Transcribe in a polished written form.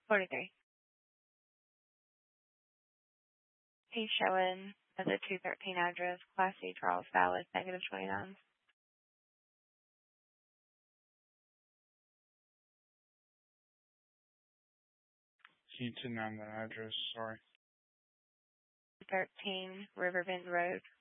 43. He's showing as a 213 address, Class C Charles Valley, negative 29. Can you tell me that address? Sorry. 13 Riverbend Road.